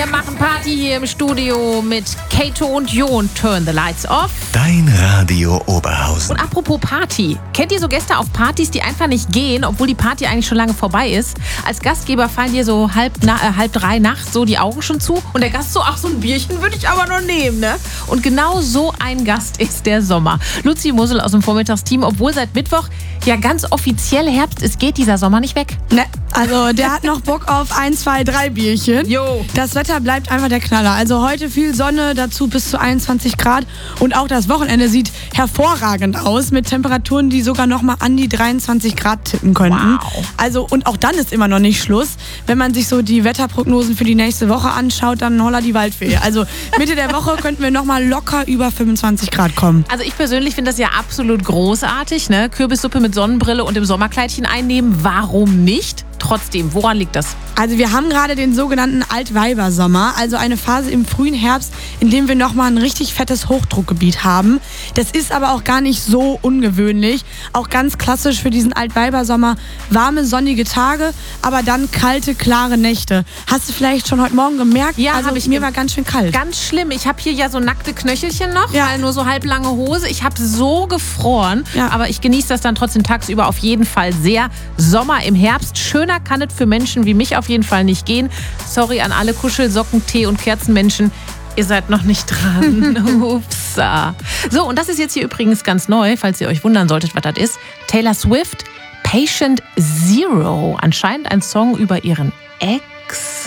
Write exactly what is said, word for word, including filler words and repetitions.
Wir machen Party hier im Studio mit Kato und Jon. Turn the lights off. Dein Radio Oberhausen. Und apropos Party. Kennt ihr so Gäste auf Partys, die einfach nicht gehen, obwohl die Party eigentlich schon lange vorbei ist? Als Gastgeber fallen dir so halb, na, äh, halb drei nachts so die Augen schon zu und der Gast so, ach, so ein Bierchen würde ich aber noch nehmen, ne? Und genau so ein Gast ist der Sommer. Luzi Mussel aus dem Vormittagsteam, obwohl seit Mittwoch ja ganz offiziell Herbst ist, geht dieser Sommer nicht weg. Ne, also der hat noch Bock auf ein, zwei, drei Bierchen. Jo. Das Wetter bleibt einfach der Knaller. Also heute viel Sonne, dazu bis zu einundzwanzig Grad. Und auch das Wochenende sieht hervorragend aus mit Temperaturen, die sogar noch mal an die dreiundzwanzig Grad tippen könnten. Wow. Also, und auch dann ist immer noch nicht Schluss. Wenn man sich so die Wetterprognosen für die nächste Woche anschaut, dann holla die Waldfee. Also Mitte der Woche könnten wir noch mal locker über fünfundzwanzig Grad kommen. Also ich persönlich finde das ja absolut großartig, ne? Kürbissuppe mit Sonnenbrille und im Sommerkleidchen einnehmen. Warum nicht? Trotzdem, woran liegt das? Also wir haben gerade den sogenannten Altweibersommer, also eine Phase im frühen Herbst, in dem wir nochmal ein richtig fettes Hochdruckgebiet haben. Das ist aber auch gar nicht so ungewöhnlich. Auch ganz klassisch für diesen Altweibersommer. Warme, sonnige Tage, aber dann kalte, klare Nächte. Hast du vielleicht schon heute Morgen gemerkt? Ja, also habe ich. Mir war ganz schön kalt. Ganz schlimm. Ich habe hier ja so nackte Knöchelchen noch, Ja. weil nur so halblange Hose. Ich habe so gefroren, Ja. aber ich genieße das dann trotzdem tagsüber auf jeden Fall sehr. Sommer im Herbst. Schöner kann es für Menschen wie mich auf jeden Fall nicht gehen. Sorry an alle Kuschelsocken, Tee- und Kerzenmenschen. Ihr seid noch nicht dran. Upsa. So, und das ist jetzt hier übrigens ganz neu, falls ihr euch wundern solltet, was das ist. Taylor Swift, Patient Zero. Anscheinend ein Song über ihren Ex.